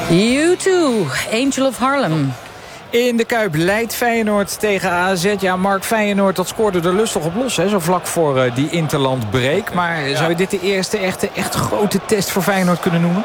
U2, Angel of Harlem. In de Kuip leidt Feyenoord tegen AZ. Ja, Mark, Feyenoord dat scoorde er lustig op los, hè, zo vlak voor die interlandbreak. Maar zou je dit de eerste echt grote test voor Feyenoord kunnen noemen?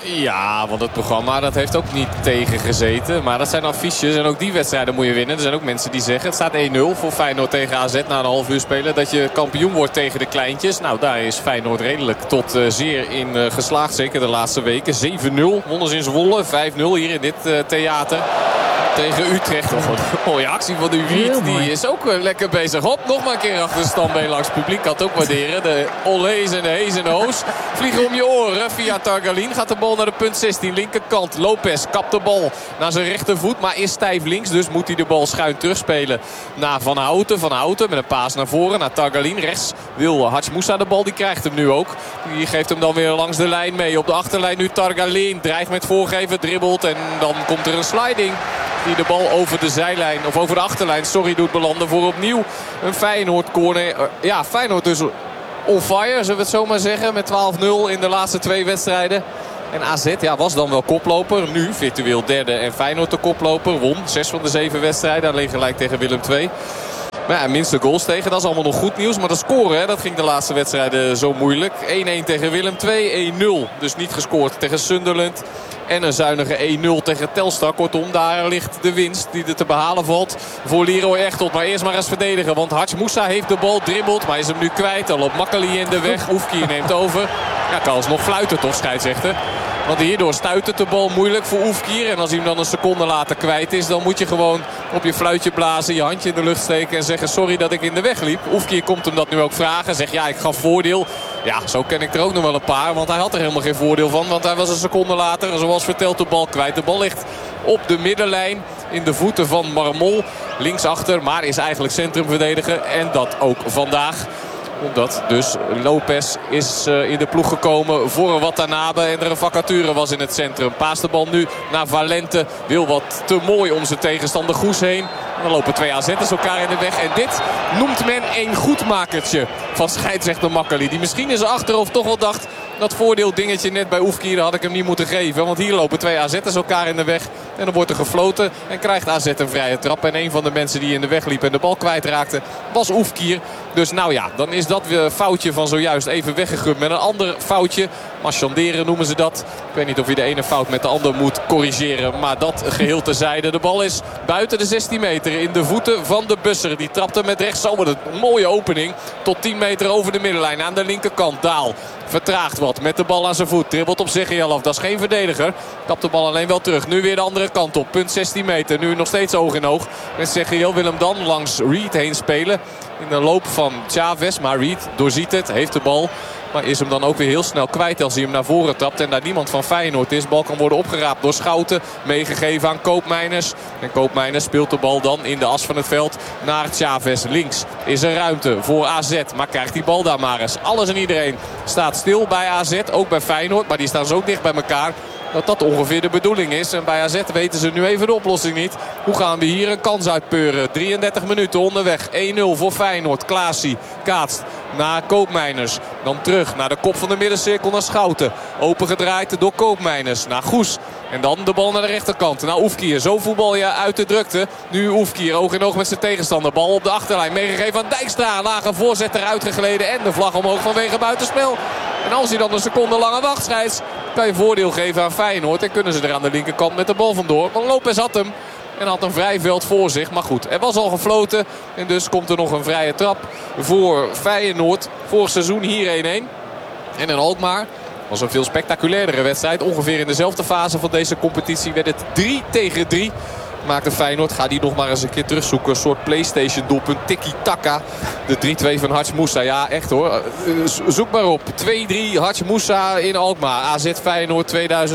Ja, want het programma dat heeft ook niet tegengezeten. Maar dat zijn affiches en ook die wedstrijden moet je winnen. Er zijn ook mensen die zeggen het staat 1-0 voor Feyenoord tegen AZ na een half uur spelen. Dat je kampioen wordt tegen de kleintjes. Nou, daar is Feyenoord redelijk tot zeer in geslaagd. Zeker de laatste weken. 7-0 wonnen ze in Zwolle. 5-0 hier in dit theater. Tegen Utrecht. Of een mooie actie van de Wiet. Die is ook lekker bezig. Hop, nog maar een keer achter de standbeen langs het publiek. Kan het ook waarderen. De Olhees en de Hees en de Hoos vliegen om je oren. Via Targalin gaat de bal naar de punt 16. Linkerkant. Lopez kapt de bal naar zijn rechtervoet. Maar is stijf links. Dus moet hij de bal schuin terugspelen naar Van Houten. Van Houten met een paas naar voren. Naar Targalin. Rechts wil Hadj Moussa de bal. Die krijgt hem nu ook. Die geeft hem dan weer langs de lijn mee. Op de achterlijn nu Targalin. Dreigt met voorgeven. Dribbelt. En dan komt er een sliding. Die de bal over de zijlijn, of over de achterlijn, doet belanden voor opnieuw een Feyenoord corner. Ja, Feyenoord dus on fire, zullen we het zo maar zeggen. Met 12-0 in de laatste 2 wedstrijden. En AZ was dan wel koploper. Nu virtueel derde en Feyenoord de koploper. Won 6 van de 7 wedstrijden. Alleen gelijk tegen Willem II. Maar ja, minste goals tegen, dat is allemaal nog goed nieuws. Maar de score, dat ging de laatste wedstrijden zo moeilijk. 1-1 tegen Willem II, 1-0. Dus niet gescoord tegen Sunderland. En een zuinige 1-0 tegen Telstar. Kortom, daar ligt de winst die er te behalen valt voor Leroy Echtold. Maar eerst maar eens verdedigen. Want Hadj Moussa heeft de bal, dribbelt. Maar is hem nu kwijt. Dan loopt Makkeli in de weg. Oefkier neemt over. Ja, kan alsnog fluiten toch, scheidsrechter. Want hierdoor stuit het de bal moeilijk voor Oefkier. En als hij hem dan een seconde later kwijt is, dan moet je gewoon op je fluitje blazen, je handje in de lucht steken en zeggen sorry dat ik in de weg liep. Oefkier komt hem dat nu ook vragen. Zegt ja, ik gaf voordeel. Ja, zo ken ik er ook nog wel een paar. Want hij had er helemaal geen voordeel van. Want hij was een seconde later, zoals verteld, de bal kwijt. De bal ligt op de middenlijn in de voeten van Marmol. Linksachter, maar is eigenlijk centrumverdediger. En dat ook vandaag. Omdat dus Lopez is in de ploeg gekomen voor Watanabe. En er een vacature was in het centrum. Paast de bal nu naar Valente. Wil wat te mooi om zijn tegenstander Goes heen. Dan lopen 2 AZ'ers elkaar in de weg. En dit noemt men een goedmakertje van scheidsrechter Makkeli. Die misschien in zijn achterhoofd toch wel dacht, dat voordeel dingetje net bij Oefkier had ik hem niet moeten geven. Want hier lopen 2 AZ'ers elkaar in de weg. En dan wordt er gefloten en krijgt AZ een vrije trap. En een van de mensen die in de weg liep en de bal kwijtraakte was Oefkier. Dus nou ja, dan is dat weer foutje van zojuist even weggegumd met een ander foutje. Marchanderen noemen ze dat. Ik weet niet of je de ene fout met de ander moet corrigeren. Maar dat geheel terzijde. De bal is buiten de 16 meter in de voeten van de Busser. Die trapte met rechts zo met een mooie opening. Tot 10 meter over de middenlijn aan de linkerkant. Daal vertraagt wat met de bal aan zijn voet. Dribbelt op Zegiel af. Dat is geen verdediger. Kapt de bal alleen wel terug. Nu weer de andere kant op. Punt 16 meter. Nu nog steeds oog in oog. Met Zegiel wil hem dan langs Reed heen spelen. In de loop van Chavez. Maar Reed doorziet het. Heeft de bal. Maar is hem dan ook weer heel snel kwijt als hij hem naar voren tapt. En daar niemand van Feyenoord is. Bal kan worden opgeraapt door Schouten. Meegegeven aan Koopmeiners. En Koopmeiners speelt de bal dan in de as van het veld naar Chavez. Links is er ruimte voor AZ. Maar krijgt die bal daar maar eens. Alles en iedereen staat stil bij AZ. Ook bij Feyenoord. Maar die staan zo dicht bij elkaar dat ongeveer de bedoeling is. En bij AZ weten ze nu even de oplossing niet. Hoe gaan we hier een kans uitpeuren? 33 minuten onderweg. 1-0 voor Feyenoord. Klaasie kaatst naar Koopmeiners. Dan terug naar de kop van de middencirkel naar Schouten. Opengedraaid door Koopmeiners naar Goes. En dan de bal naar de rechterkant. Naar Oefkier. Zo voetbal je uit de drukte. Nu Oefkier oog in oog met zijn tegenstander. Bal op de achterlijn. Meegegeven aan Dijkstra. Lage voorzet eruit gegleden. En de vlag omhoog vanwege buitenspel. En als hij dan een seconde langer wacht, scheids, kan je voordeel geven aan Feyenoord. En kunnen ze er aan de linkerkant met de bal vandoor. Want Lopez had hem. En had een vrij veld voor zich. Maar goed, er was al gefloten. En dus komt er nog een vrije trap voor Feyenoord. Vorig seizoen hier 1-1. En in Alkmaar was een veel spectaculairdere wedstrijd. Ongeveer in dezelfde fase van deze competitie werd het 3-3. Maakte Feyenoord. Ga die nog maar eens een keer terugzoeken. Een soort PlayStation doelpunt. Tiki-taka. De 3-2 van Hadj Moussa. Ja, echt hoor. Zoek maar op. 2-3 Hadj Moussa in Alkmaar. AZ Feyenoord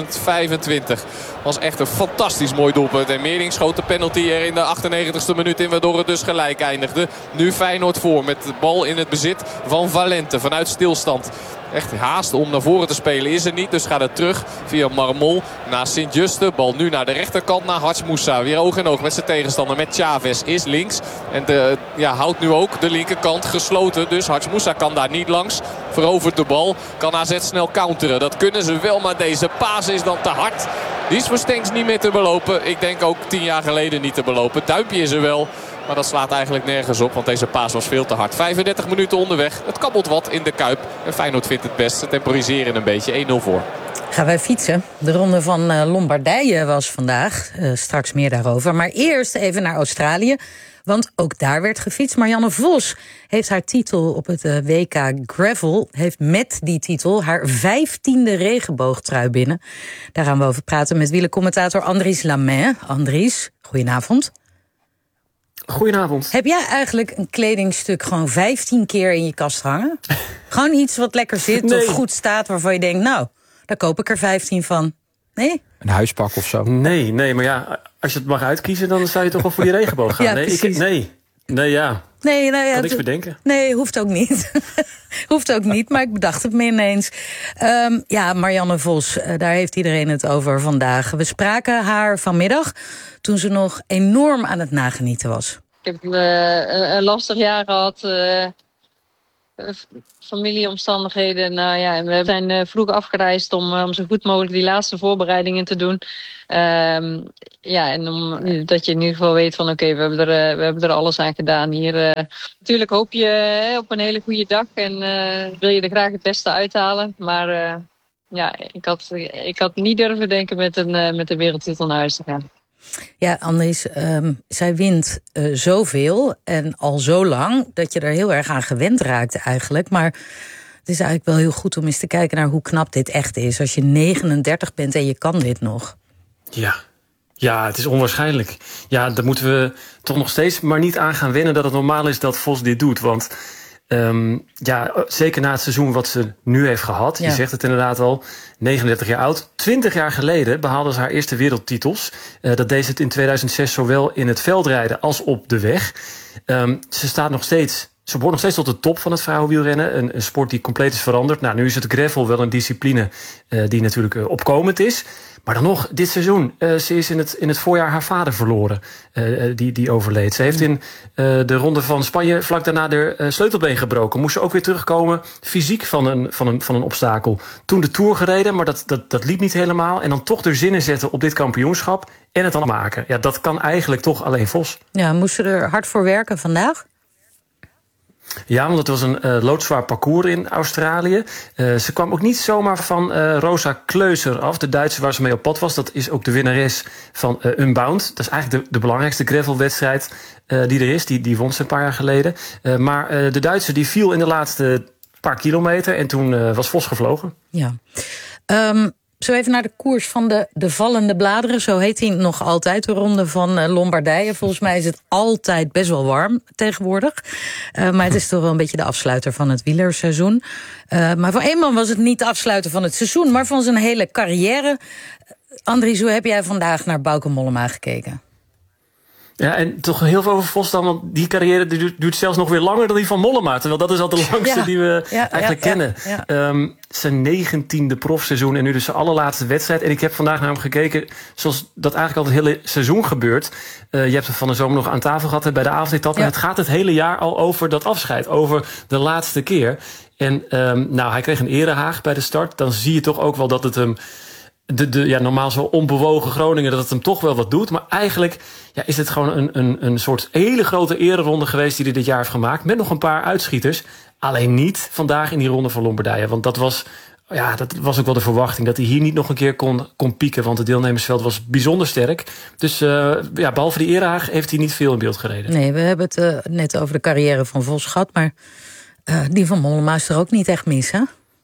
2025. Was echt een fantastisch mooi doelpunt. En Meerding schoot de penalty er in de 98e minuut in. Waardoor het dus gelijk eindigde. Nu Feyenoord voor met de bal in het bezit van Valente. Vanuit stilstand. Echt haast om naar voren te spelen is er niet. Dus gaat het terug via Marmol naar Sint-Juste. Bal nu naar de rechterkant naar Hadj Moussa. Weer oog in oog met zijn tegenstander. Met Chavez is links. En houdt nu ook de linkerkant gesloten. Dus Hadj Moussa kan daar niet langs. Verovert de bal. Kan AZ snel counteren. Dat kunnen ze wel. Maar deze paas is dan te hard. Die is voor Stengs niet meer te belopen. Ik denk ook 10 jaar geleden niet te belopen. Duimpje is er wel. Maar dat slaat eigenlijk nergens op. Want deze paas was veel te hard. 35 minuten onderweg. Het kabbelt wat in de Kuip. En Feyenoord vindt het best. Ze temporiseren een beetje. 1-0 voor. Gaan wij fietsen. De ronde van Lombardije was vandaag. Straks meer daarover. Maar eerst even naar Australië. Want ook daar werd gefietst. Marianne Vos heeft haar titel op het WK Gravel. Heeft met die titel haar 15e regenboogtrui binnen. Daar gaan we over praten met wielercommentator Andries Lamain. Andries, goedenavond. Goedenavond. Heb jij eigenlijk een kledingstuk gewoon 15 keer in je kast hangen? Gewoon iets wat lekker zit of goed staat waarvan je denkt, nou, daar koop ik er 15 van. Nee? Een huispak of zo? Nee, maar ja, als je het mag uitkiezen, dan zou je toch wel voor die regenboog gaan. Ja, Nee, kan niks bedenken. Nee, hoeft ook niet. Hoeft ook niet, maar ik bedacht het me ineens. Marianne Vos, daar heeft iedereen het over vandaag. We spraken haar vanmiddag toen ze nog enorm aan het nagenieten was. Ik heb een lastig jaar gehad. Familieomstandigheden. En we zijn vroeg afgereisd om zo goed mogelijk die laatste voorbereidingen te doen. En dat je in ieder geval weet van oké, we hebben er alles aan gedaan hier. Natuurlijk hoop je op een hele goede dag en wil je er graag het beste uithalen. Maar ik had niet durven denken met een wereldtitel naar huis te gaan. Ja, Andries, zij wint zoveel en al zo lang dat je er heel erg aan gewend raakt eigenlijk. Maar het is eigenlijk wel heel goed om eens te kijken naar hoe knap dit echt is. Als je 39 bent en je kan dit nog. Ja, het is onwaarschijnlijk. Ja, daar moeten we toch nog steeds maar niet aan gaan wennen dat het normaal is dat Vos dit doet. Want zeker na het seizoen wat ze nu heeft gehad. Je zegt het inderdaad al, 39 jaar oud. 20 jaar geleden behaalde ze haar eerste wereldtitels. Dat deed ze het in 2006 zowel in het veldrijden als op de weg. Ze behoort nog steeds tot de top van het vrouwenwielrennen. Een sport die compleet is veranderd. Nou, nu is het gravel wel een discipline die natuurlijk opkomend is. Maar dan nog, dit seizoen, ze is in het voorjaar haar vader verloren. Die overleed. Ze heeft in de ronde van Spanje vlak daarna de sleutelbeen gebroken. Moest ze ook weer terugkomen fysiek van een obstakel. Toen de Tour gereden, maar dat liep niet helemaal. En dan toch er zin in zetten op dit kampioenschap. En het dan maken. Ja, dat kan eigenlijk toch alleen Vos. Ja, moest ze er hard voor werken vandaag? Ja, want het was een loodzwaar parcours in Australië. Ze kwam ook niet zomaar van Rosa Kleuser af, de Duitse waar ze mee op pad was. Dat is ook de winnares van Unbound. Dat is eigenlijk de belangrijkste gravelwedstrijd die er is. Die won ze een paar jaar geleden. Maar de Duitse die viel in de laatste paar kilometer en toen was Vos gevlogen. Ja. Zo even naar de koers van de vallende bladeren. Zo heet hij nog altijd, de ronde van Lombardije. Volgens mij is het altijd best wel warm tegenwoordig. Maar het is toch wel een beetje de afsluiter van het wielerseizoen. Maar voor één man was het niet de afsluiter van het seizoen, maar van zijn hele carrière. Andries, hoe heb jij vandaag naar Bauke Mollema gekeken? Ja, en toch heel veel over Vos dan, want die carrière duurt zelfs nog weer langer dan die van Mollema. Terwijl dat is al de langste die we eigenlijk kennen. Ja. Zijn 19e profseizoen en nu dus zijn allerlaatste wedstrijd. En ik heb vandaag naar hem gekeken, zoals dat eigenlijk al het hele seizoen gebeurt. Je hebt het van de zomer nog aan tafel gehad bij de avondetappe. Ja. Het gaat het hele jaar al over dat afscheid, over de laatste keer. En hij kreeg een erehaag bij de start. Dan zie je toch ook wel dat het hem normaal zo onbewogen Groningen, dat het hem toch wel wat doet. Maar eigenlijk is het gewoon een soort hele grote ereronde geweest die hij dit jaar heeft gemaakt. Met nog een paar uitschieters. Alleen niet vandaag in die ronde van Lombardije. Want dat was ook wel de verwachting. Dat hij hier niet nog een keer kon pieken. Want het deelnemersveld was bijzonder sterk. Dus behalve die erehaag heeft hij niet veel in beeld gereden. Nee, we hebben het net over de carrière van Vos gehad. Maar die van Mollema is er ook niet echt mis, hè?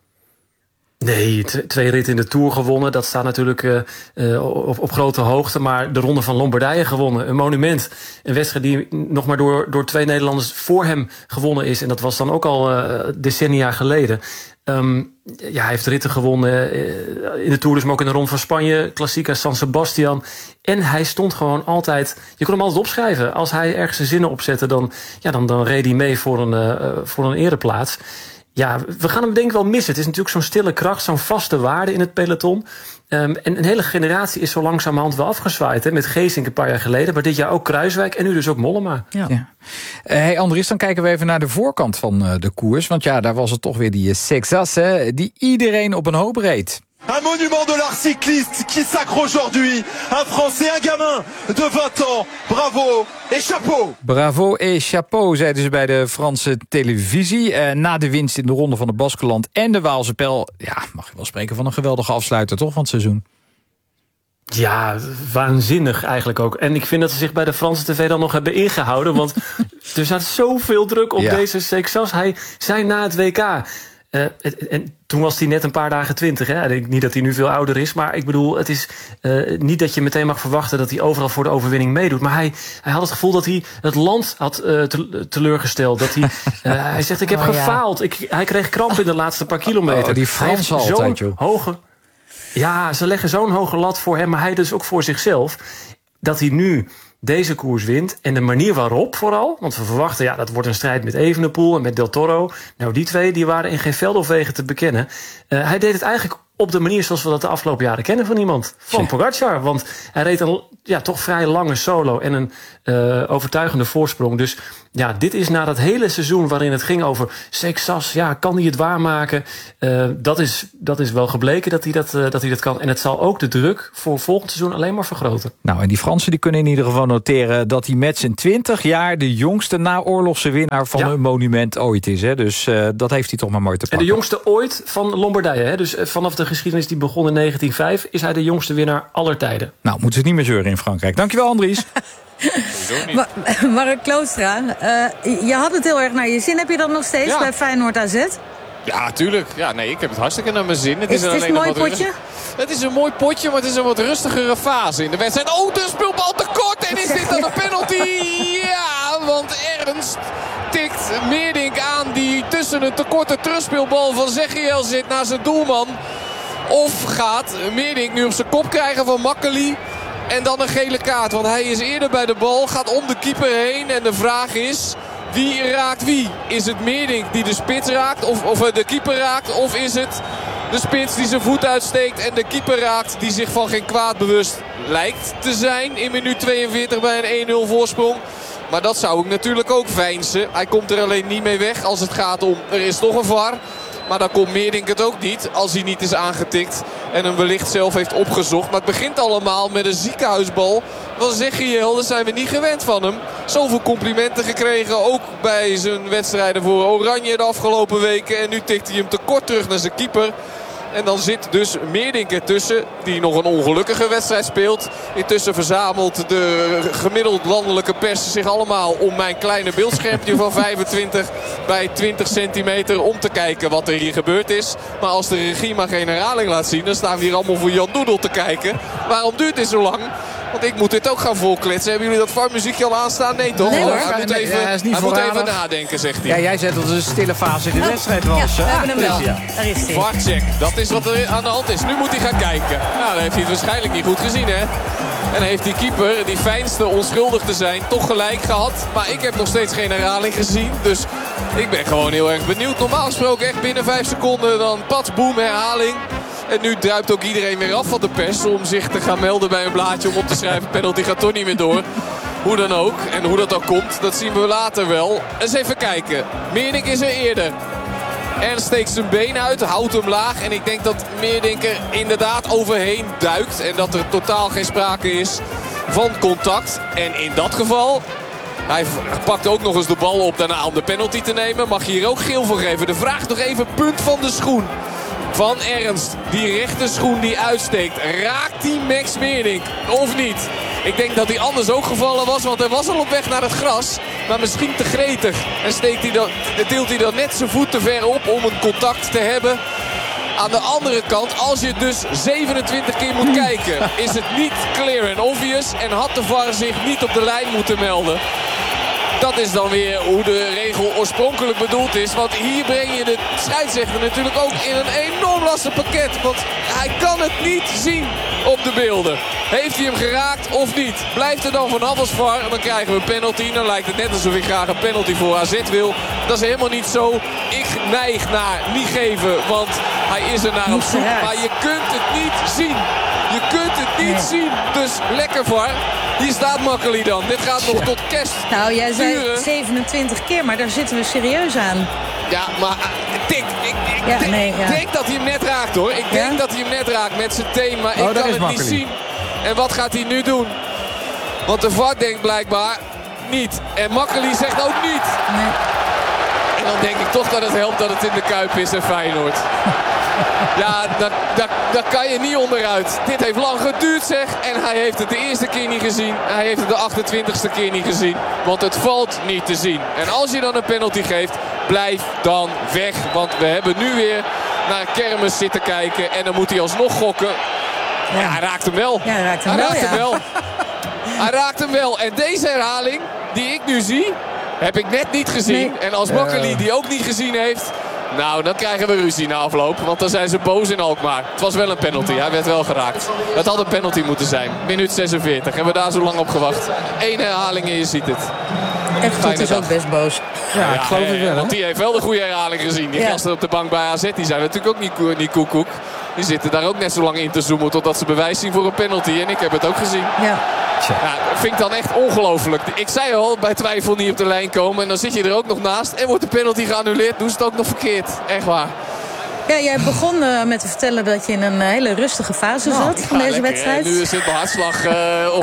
Nee, 2 ritten in de Tour gewonnen. Dat staat natuurlijk op grote hoogte. Maar de ronde van Lombardije gewonnen. Een monument. Een wedstrijd die nog maar door 2 Nederlanders voor hem gewonnen is. En dat was dan ook al decennia geleden. Hij heeft ritten gewonnen in de Tour, dus maar ook in de Ronde van Spanje. Klassica San Sebastian. En hij stond gewoon altijd, je kon hem altijd opschrijven. Als hij ergens zijn zinnen opzette, dan reed hij mee voor een ereplaats. Ja, we gaan hem denk ik wel missen. Het is natuurlijk zo'n stille kracht, zo'n vaste waarde in het peloton. En een hele generatie is zo langzamerhand wel afgezwaaid. Hè? Met Geesink een paar jaar geleden, maar dit jaar ook Kruiswijk en nu dus ook Mollema. Ja. Hey Andries, dan kijken we even naar de voorkant van de koers. Want daar was het toch weer die Sexas, die iedereen op een hoop reed. Un monument de l'art cycliste qui sacre aujourd'hui un Français, un gamin de 20 ans. Bravo et chapeau. Bravo et chapeau, zeiden ze bij de Franse televisie. Na de winst in de ronde van het Baskenland en de Waalse Pijl... ja, mag je wel spreken van een geweldige afsluiter, toch, van het seizoen? Ja, waanzinnig eigenlijk ook. En ik vind dat ze zich bij de Franse tv dan nog hebben ingehouden. Want er staat zoveel druk op deze Seixas. Hij zei na het WK... en toen was hij net een paar dagen 20. Hè? Ik denk niet dat hij nu veel ouder is. Maar ik bedoel, het is niet dat je meteen mag verwachten... dat hij overal voor de overwinning meedoet. Maar hij had het gevoel dat hij het land had teleurgesteld. Dat hij zegt, ik heb gefaald. Hij kreeg kramp in de laatste paar kilometer. Die Fransen altijd, joh. Ja, ze leggen zo'n hoge lat voor hem. Maar hij dus ook voor zichzelf. Dat hij nu deze koers wint. En de manier waarop vooral. Want we verwachten, dat wordt een strijd met Evenepoel en met Del Toro. Nou, die twee die waren in geen veld of wegen te bekennen. Hij deed het eigenlijk op de manier zoals we dat de afgelopen jaren kennen van iemand. Van Pogacar. Want hij reed een toch vrij lange solo en een overtuigende voorsprong. Dus ja, dit is na dat hele seizoen waarin het ging over Seixas. Ja, kan hij het waarmaken? Dat is wel gebleken dat hij dat kan. En het zal ook de druk voor volgend seizoen alleen maar vergroten. Nou, en die Fransen die kunnen in ieder geval noteren dat hij met zijn 20 jaar de jongste naoorlogse winnaar van een monument ooit is. Hè? Dus dat heeft hij toch maar mooi te pakken. En de jongste ooit van Lombardije. Hè? Dus vanaf de geschiedenis die begon in 1905 is hij de jongste winnaar aller tijden. Nou, moeten ze het niet meer zeuren in Frankrijk. Dankjewel, Andries. Mark Kloostra, je had het heel erg naar je zin. Heb je dat nog steeds bij Feyenoord AZ? Ja, tuurlijk. Ja, nee, ik heb het hartstikke naar mijn zin. Het is een mooi potje? Het is een mooi potje, maar het is een wat rustigere fase in de wedstrijd. Oh, de speelbal tekort. En is dit dan een penalty? Ja, want Ernst tikt Meerdink aan die tussen een tekorte terugspeelbal van Zechiel zit naar zijn doelman. Of gaat Meerdink nu op zijn kop krijgen van Makkeli? En dan een gele kaart, want hij is eerder bij de bal, gaat om de keeper heen. En de vraag is, wie raakt wie? Is het Meerdink die de spits raakt, of de keeper raakt? Of is het de spits die zijn voet uitsteekt en de keeper raakt, die zich van geen kwaad bewust lijkt te zijn in minuut 42 bij een 1-0 voorsprong? Maar dat zou ik natuurlijk ook veinzen. Hij komt er alleen niet mee weg als het gaat om, er is toch een VAR. Maar dan komt Meerdink het ook niet als hij niet is aangetikt. En hem wellicht zelf heeft opgezocht. Maar het begint allemaal met een ziekenhuisbal van Zechiel. Dat zijn we niet gewend van hem. Zoveel complimenten gekregen. Ook bij zijn wedstrijden voor Oranje de afgelopen weken. En nu tikt hij hem tekort terug naar zijn keeper. En dan zit dus Meerdink ertussen, die nog een ongelukkige wedstrijd speelt. Intussen verzamelt de gemiddeld landelijke pers zich allemaal om mijn kleine beeldschermpje van 25 bij 20 centimeter om te kijken wat er hier gebeurd is. Maar als de regie maar geen herhaling laat zien, dan staan we hier allemaal voor Jan Doedel te kijken. Waarom duurt dit zo lang? Want ik moet dit ook gaan volkletsen. Hebben jullie dat VAR-muziekje al aanstaan? Nee, toch? Nee, hoor. Hij moet even nadenken, zegt hij. Ja, jij zegt dat het een stille fase in de wedstrijd was. Ja, we hebben hem wel. Daar is hij. VAR-check, dat is wat er aan de hand is. Nu moet hij gaan kijken. Nou, dan heeft hij het waarschijnlijk niet goed gezien, hè? En heeft die keeper, die fijnste onschuldig te zijn, toch gelijk gehad. Maar ik heb nog steeds geen herhaling gezien. Dus ik ben gewoon heel erg benieuwd. Normaal gesproken echt binnen 5 seconden dan pats, boem, herhaling. En nu druipt ook iedereen weer af van de pers om zich te gaan melden bij een blaadje om op te schrijven. Penalty gaat toch niet meer door. Hoe dan ook. En hoe dat dan komt, dat zien we later wel. Eens even kijken. Meerdink is er eerder. Ernst steekt zijn been uit, houdt hem laag. En ik denk dat Meerdink er inderdaad overheen duikt. En dat er totaal geen sprake is van contact. En in dat geval, hij pakt ook nog eens de bal op daarna om de penalty te nemen. Mag je hier ook geel voor geven. De vraag nog even, punt van de schoen van Ernst. Die rechterschoen die uitsteekt. Raakt die Max Meerdink of niet? Ik denk dat hij anders ook gevallen was. Want hij was al op weg naar het gras. Maar misschien te gretig. En tilt hij dan net zijn voet te ver op om een contact te hebben. Aan de andere kant, als je dus 27 keer moet kijken, is het niet clear and obvious. En had de VAR zich niet op de lijn moeten melden. Dat is dan weer hoe de regel oorspronkelijk bedoeld is. Want hier breng je de scheidsrechter natuurlijk ook in een enorm lastig pakket. Want hij kan het niet zien op de beelden. Heeft hij hem geraakt of niet? Blijft er dan vanaf als VAR? Dan krijgen we een penalty. Dan lijkt het net alsof ik graag een penalty voor AZ wil. Dat is helemaal niet zo. Ik neig naar niet geven, want hij is er naar op zoek. Maar je kunt het niet zien. Je kunt het niet zien. Dus lekker VAR. Hier staat Makkeli dan. Dit gaat nog tot kerst. Nou, jij zei 27 keer, maar daar zitten we serieus aan. Ja, maar tik. Ik denk dat hij hem net raakt, hoor. Ik denk dat hij hem net raakt met zijn teen. Maar ik kan het niet zien. En wat gaat hij nu doen? Want de VAR denkt blijkbaar niet. En Makkely zegt ook niet. Nee. En dan denk ik toch dat het helpt dat het in de Kuip is en Feyenoord. Ja, daar kan je niet onderuit. Dit heeft lang geduurd, zeg. En hij heeft het de eerste keer niet gezien. Hij heeft het de 28ste keer niet gezien. Want het valt niet te zien. En als je dan een penalty geeft, blijf dan weg. Want we hebben nu weer naar kermis zitten kijken. En dan moet hij alsnog gokken. Ja, hij raakt hem wel. Ja, hij raakt hem wel. Hij raakt hem wel. En deze herhaling, die ik nu zie, heb ik net niet gezien. Nee. En als Makkely die ook niet gezien heeft, nou, dan krijgen we ruzie na afloop. Want dan zijn ze boos in Alkmaar. Het was wel een penalty. Hij werd wel geraakt. Het had een penalty moeten zijn. Minuut 46. Hebben we daar zo lang op gewacht. 1 herhaling en je ziet het. Echt goed, is ook best boos. Ja, ik geloof het wel. Want die heeft wel de goede herhaling gezien. Die gasten op de bank bij AZ, die zijn natuurlijk ook niet koekoek. Die zitten daar ook net zo lang in te zoomen totdat ze bewijs zien voor een penalty. En ik heb het ook gezien. Ja, dat vind ik dan echt ongelooflijk. Ik zei al, bij twijfel niet op de lijn komen. En dan zit je er ook nog naast. En wordt de penalty geannuleerd. Doen ze het ook nog verkeerd. Echt waar. Ja, jij begon met te vertellen dat je in een hele rustige fase zat van deze wedstrijd. Nu zit mijn hartslag op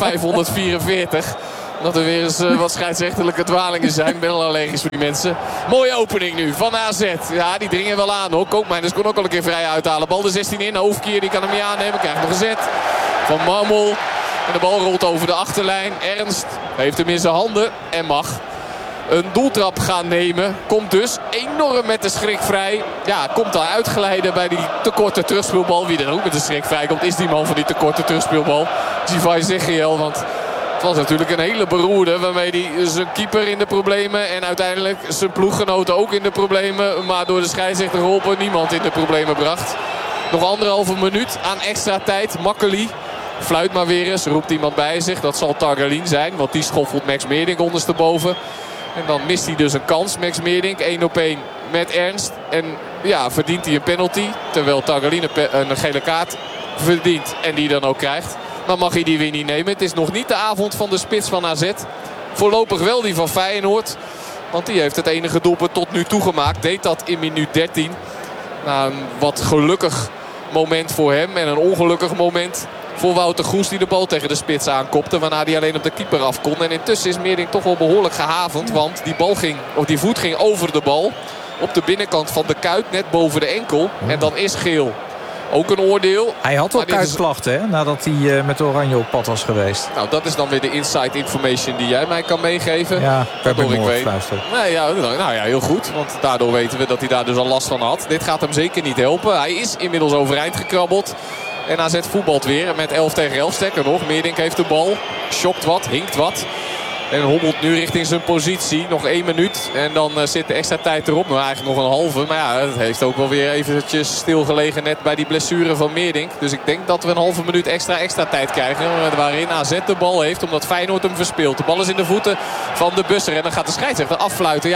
544. Dat er weer eens wat scheidsrechterlijke dwalingen zijn. Ik ben al allergisch voor die mensen. Mooie opening nu van AZ. Ja, die dringen wel aan, hoor. Koopmeiners kon ook al een keer vrij uithalen. Bal de 16 in. Hoofdkier, die kan hem niet aannemen. Krijgt nog een zet van Marmol. En de bal rolt over de achterlijn. Ernst heeft hem in zijn handen en mag een doeltrap gaan nemen. Komt dus enorm met de schrik vrij. Ja, komt daar uitgeleiden bij die te korte terugspeelbal. Wie er ook met de schrik vrij komt, is die man van die te korte terugspeelbal. Givay Zegiel, want het was natuurlijk een hele beroerde. Waarmee hij zijn keeper in de problemen. En uiteindelijk zijn ploeggenoten ook in de problemen. Maar door de scheidsrechter geholpen niemand in de problemen bracht. Nog 1,5 minuut aan extra tijd. Makkely fluit maar weer eens. Roept iemand bij zich. Dat zal Targalin zijn. Want die schoffelt Max Meerdink ondersteboven. En dan mist hij dus een kans. Max Meerdink 1-op-1 met Ernst. En ja, verdient hij een penalty. Terwijl Targalin een gele kaart verdient. En die dan ook krijgt. Dan mag hij die weer niet nemen. Het is nog niet de avond van de spits van AZ. Voorlopig wel die van Feyenoord. Want die heeft het enige doelpunt tot nu toe gemaakt. Deed dat in minuut 13. Na een wat gelukkig moment voor hem. En een ongelukkig moment voor Wouter Goes, die de bal tegen de spits aankopte. Waarna hij alleen op de keeper af kon. En intussen is Meerdink toch wel behoorlijk gehavend. Want die voet ging over de bal. Op de binnenkant van de kuit. Net boven de enkel. En dan is geel. Ook een oordeel. Hij had wel kuitklachten, hè? Nadat hij met Oranje op pad was geweest. Nou, dat is dan weer de inside information die jij mij kan meegeven. Ja, waardoor ik weet. Nee, nou ja, heel goed. Want daardoor weten we dat hij daar dus al last van had. Dit gaat hem zeker niet helpen. Hij is inmiddels overeind gekrabbeld. En AZ voetbalt weer met 11 tegen 11. Sterker nog, Meerdink heeft de bal. Schokt wat, hinkt wat. En hobbelt nu richting zijn positie. Nog 1 minuut. En dan zit de extra tijd erop. Nou, eigenlijk nog een halve. Maar ja, het heeft ook wel weer eventjes stilgelegen net bij die blessure van Meerdink. Dus ik denk dat we een halve minuut extra tijd krijgen. Waarin AZ de bal heeft. Omdat Feyenoord hem verspeelt. De bal is in de voeten van de Busser. En dan gaat de scheidsrechter affluiten.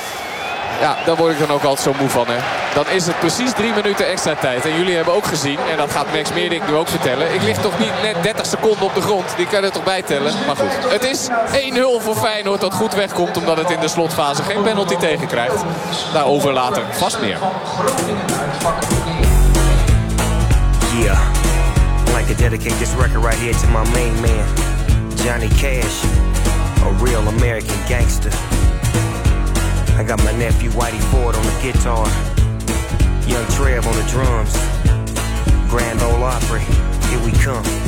Ja, daar word ik dan ook altijd zo moe van. Hè. Dan is het precies 3 minuten extra tijd. En jullie hebben ook gezien, en dat gaat Max Meerdink nu ook vertellen. Ik lig toch niet net 30 seconden op de grond. Die kan er toch bij tellen. Maar goed, het is 1-0 voor Feyenoord dat goed wegkomt. Omdat het in de slotfase geen penalty tegen krijgt. Daarover later vast meer. Yeah, I'd like to dedicate this record right here to my main man, Johnny Cash. A real American gangster. I got my nephew Whitey Ford on the guitar, Young Trev on the drums, Grand Ole Opry, here we come.